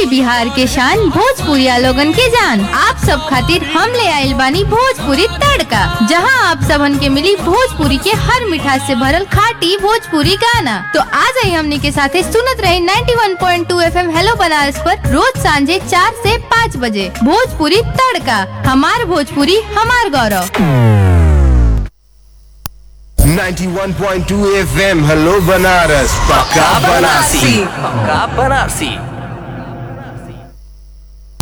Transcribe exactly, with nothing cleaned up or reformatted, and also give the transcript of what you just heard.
UP Bihar के शान भोजपुरिया लोगन के जान। आप सब खातिर हम ले आइल बानी भोजपुरी तड़का, जहां आप सबन के मिली भोजपुरी के हर मिठास से भरल खाटी भोजपुरी गाना। तो आ जाइए हमने के साथे सुनत रहे इक्यानवे पॉइंट दो एफ एम हेलो बनारस पर रोज सांझे चार से पाँच बजे भोजपुरी तड़का। हमार भोजपुरी हमार गौरव। इक्यानवे पॉइंट दो एफ एम हेलो बनारस, पक्का बनारसी, पक्का बनारसी।